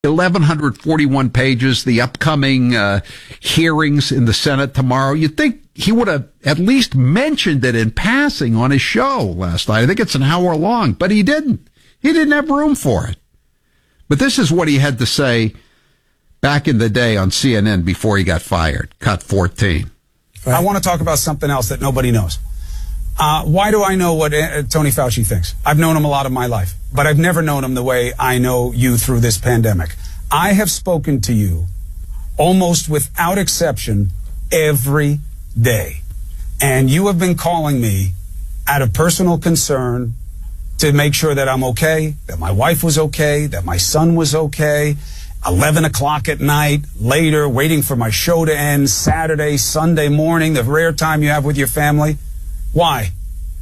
1,141 pages, the upcoming hearings in the Senate tomorrow. You'd think he would have at least mentioned it in passing on his show last night. I think it's an hour long, but he didn't. He didn't have room for it. But this is what he had to say back in the day on CNN before he got fired. Cut 14. Right. I want to talk about something else that nobody knows. Why do I know what Tony Fauci thinks? I've known him a lot of my life, but I've never known him the way I know you through this pandemic. I have spoken to you almost without exception every day. And you have been calling me out of personal concern to make sure that I'm okay, that my wife was okay, that my son was okay. 11 o'clock at night, later, waiting for my show to end, Saturday, Sunday morning, the rare time you have with your family. Why?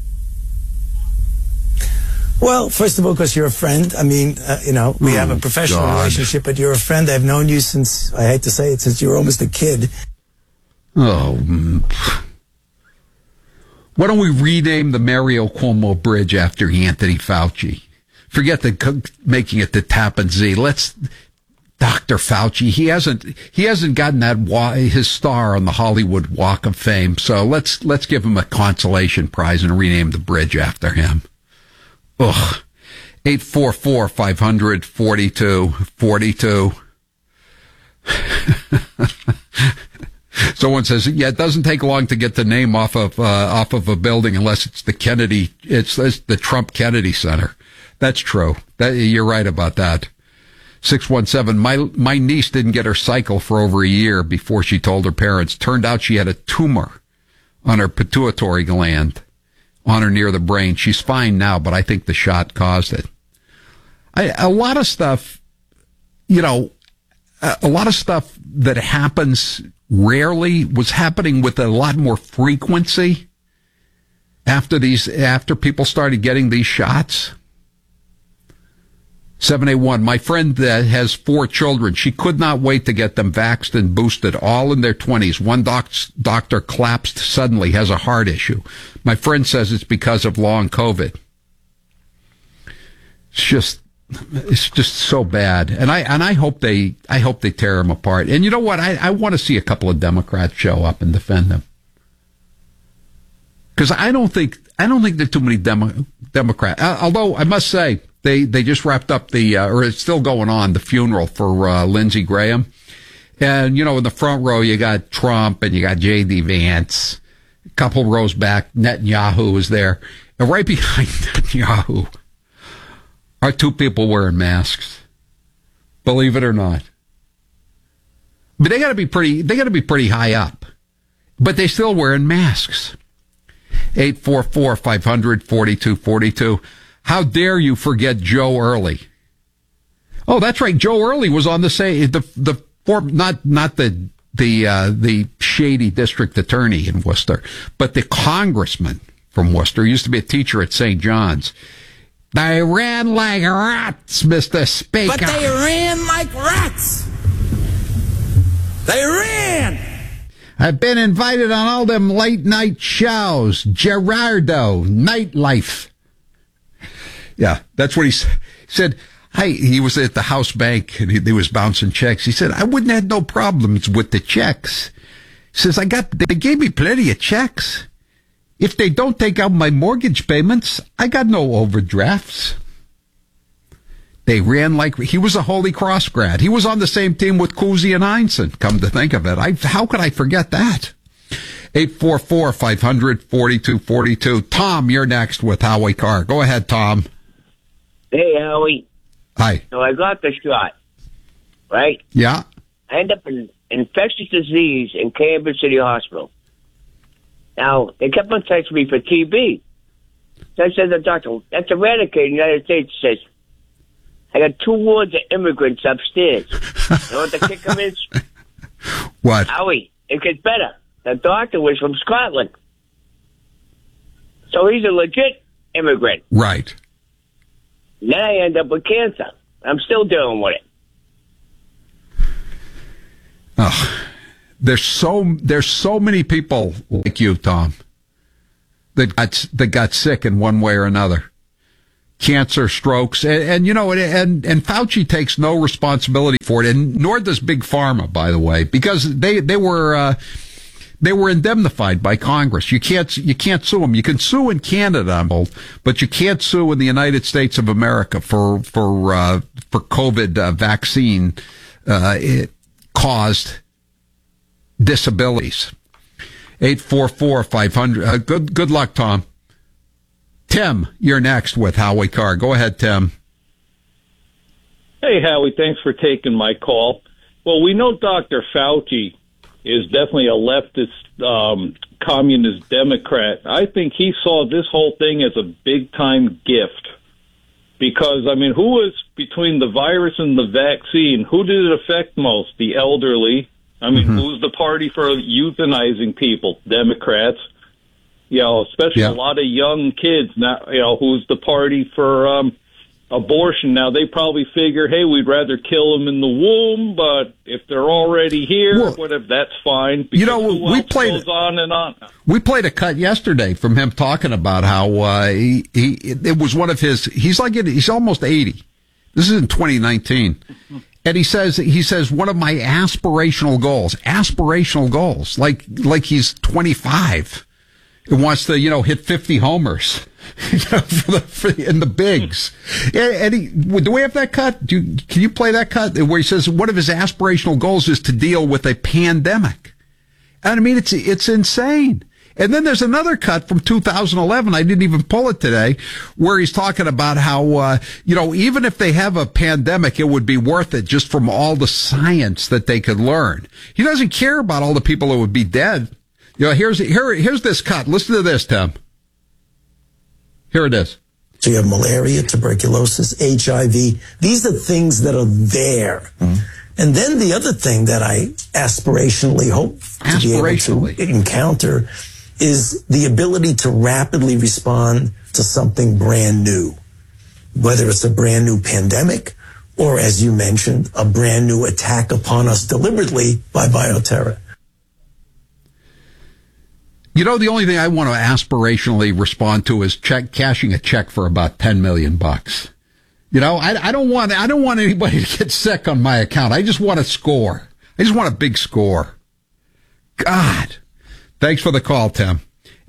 Well, first of all, because you're a friend. I mean, we have a professional relationship, but you're a friend. I've known you since, I hate to say it, since you were almost a kid. Oh. Why don't we rename the Mario Cuomo Bridge after Anthony Fauci? Forget making it the Tappan Zee. Let's Dr. Fauci. He hasn't gotten his star on the Hollywood Walk of Fame. So let's give him a consolation prize and rename the bridge after him. Ugh. 844-500-4242. Someone says, yeah, it doesn't take long to get the name off of a building unless it's it's the Trump Kennedy Center. That's true. You're right about that. 617, my niece didn't get her cycle for over a year before she told her parents. Turned out she had a tumor on her pituitary gland on her near the brain. She's fine now, but I think the shot caused it. A lot of stuff that happens rarely was happening with a lot more frequency after people started getting these shots. 781, my friend has 4 children. She could not wait to get them vaxxed and boosted, all in their 20s. One doctor collapsed suddenly, has a heart issue. My friend says it's because of long COVID. It's just so bad. And I hope they tear him apart. And you know what? I want to see a couple of Democrats show up and defend them. Because I don't think there are too many Democrats. Although I must say, They just wrapped up or it's still going on, the funeral for Lindsey Graham. And, in the front row, you got Trump and you got J.D. Vance. A couple rows back, Netanyahu was there. And right behind Netanyahu are 2 people wearing masks. Believe it or not. But they gotta be pretty high up. But they still wearing masks. 844-500-4242. How dare you forget Joe Early? Oh, that's right. Joe Early was on the not the shady district attorney in Worcester, but the congressman from Worcester. He used to be a teacher at St. John's. They ran like rats, Mr. Speaker. But they ran like rats. They ran. I've been invited on all them late night shows. Gerardo, Nightlife. Yeah, that's what he said. He was at the House Bank and he was bouncing checks. He said, I wouldn't have no problems with the checks. He says, they gave me plenty of checks. If they don't take out my mortgage payments, I got no overdrafts. They ran like, he was a Holy Cross grad. He was on the same team with Cousy and Einstein, come to think of it. How could I forget that? 844-500-4242. Tom, you're next with Howie Carr. Go ahead, Tom. Hey, Howie. Hi. So I got the shot, right? Yeah. I end up in infectious disease in Cambridge City Hospital. Now, they kept on texting me for TB. So I said to the doctor, that's eradicated in the United States. He says, I got 2 wards of immigrants upstairs. You know what the kicker is? What? Howie, it gets better. The doctor was from Scotland. So he's a legit immigrant. Right. Then I end up with cancer. I'm still dealing with it. Oh, there's so many people like you, Tom, that got sick in one way or another. cancer, strokes, and Fauci takes no responsibility for it, and nor does Big Pharma, by the way, because they were indemnified by Congress. You can't sue them. You can sue in Canada, but you can't sue in the United States of America for COVID vaccine caused disabilities. 844-500. Good luck, Tom. Tim, you're next with Howie Carr. Go ahead, Tim. Hey, Howie, thanks for taking my call. Well, we know Dr. Fauci is definitely a leftist communist Democrat. I think he saw this whole thing as a big-time gift. Because, I mean, who was, between the virus and the vaccine, who did it affect most? The elderly. I mean, who's the party for euthanizing people? Democrats. Especially a lot of young kids now, who's the party for abortion. Now, they probably figure, hey, we'd rather kill them in the womb, but if they're already here, whatever, that's fine. We played goes on and on. We played a cut yesterday from him talking about how it was one of his. He's almost 80. This is in 2019. And he says one of my aspirational goals, like he's 25. It wants to, hit 50 homers, in the bigs. And do we have that cut? Can you play that cut where he says one of his aspirational goals is to deal with a pandemic? And I mean, it's insane. And then there's another cut from 2011. I didn't even pull it today, where he's talking about how, even if they have a pandemic, it would be worth it just from all the science that they could learn. He doesn't care about all the people that would be dead. Here's this cut. Listen to this, Tim. Here it is. So you have malaria, tuberculosis, HIV. These are things that are there. And then the other thing that I aspirationally hope to be able to encounter is the ability to rapidly respond to something brand new, whether it's a brand new pandemic or, as you mentioned, a brand new attack upon us deliberately by bioterror. The only thing I want to aspirationally respond to is cashing a check for about $10 million. I don't want anybody to get sick on my account. I just want a score. I just want a big score. God. Thanks for the call, Tim.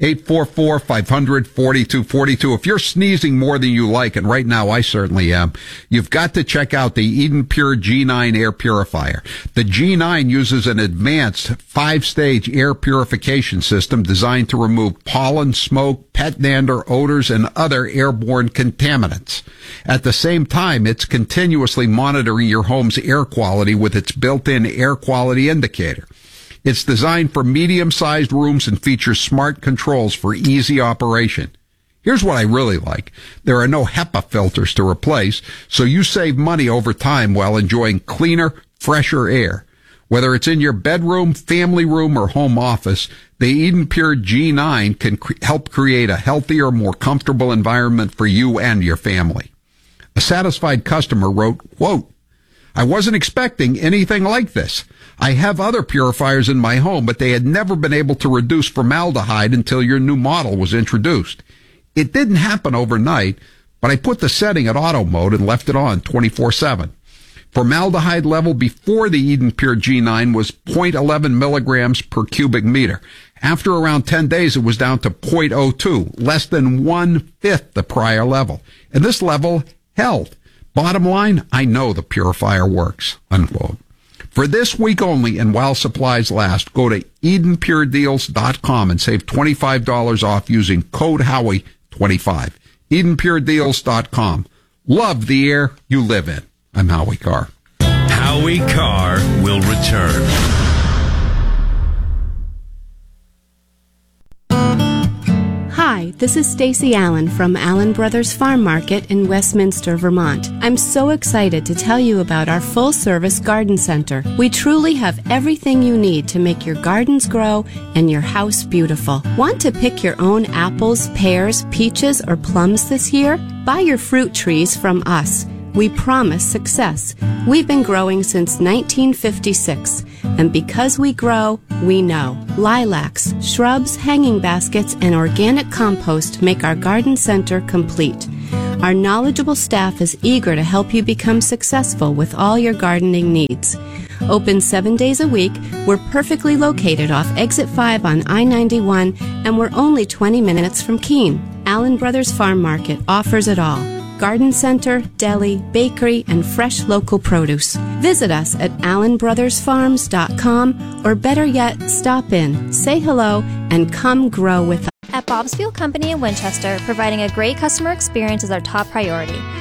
844-500-4242. If you're sneezing more than you like, and right now I certainly am, you've got to check out the Eden Pure G9 air purifier. The G9 uses an advanced 5-stage air purification system designed to remove pollen, smoke, pet dander, odors, and other airborne contaminants. At the same time, it's continuously monitoring your home's air quality with its built-in air quality indicator. It's designed for medium-sized rooms and features smart controls for easy operation. Here's what I really like. There are no HEPA filters to replace, so you save money over time while enjoying cleaner, fresher air. Whether it's in your bedroom, family room, or home office, the Eden Pure G9 can help create a healthier, more comfortable environment for you and your family. A satisfied customer wrote, quote, I wasn't expecting anything like this. I have other purifiers in my home, but they had never been able to reduce formaldehyde until your new model was introduced. It didn't happen overnight, but I put the setting at auto mode and left it on 24/7. Formaldehyde level before the Eden Pure G9 was 0.11 milligrams per cubic meter. After around 10 days, it was down to 0.02, less than 1/5 the prior level. And this level held. Bottom line, I know the purifier works, unquote. For this week only, and while supplies last, go to EdenPureDeals.com and save $25 off using code Howie25. EdenPureDeals.com. Love the air you live in. I'm Howie Carr. Howie Carr will return. Hi, this is Stacy Allen from Allen Brothers Farm Market in Westminster, Vermont. I'm so excited to tell you about our full-service garden center. We truly have everything you need to make your gardens grow and your house beautiful. Want to pick your own apples, pears, peaches, or plums this year? Buy your fruit trees from us. We promise success. We've been growing since 1956, and because we grow, we know. Lilacs, shrubs, hanging baskets, and organic compost make our garden center complete. Our knowledgeable staff is eager to help you become successful with all your gardening needs. Open 7 days a week, we're perfectly located off Exit 5 on I-91, and we're only 20 minutes from Keene. Allen Brothers Farm Market offers it all: garden center, deli, bakery, and fresh local produce. Visit us at allenbrothersfarms.com, or better yet, stop in, say hello, and come grow with us. At Bob's Fuel Company in Winchester, providing a great customer experience is our top priority.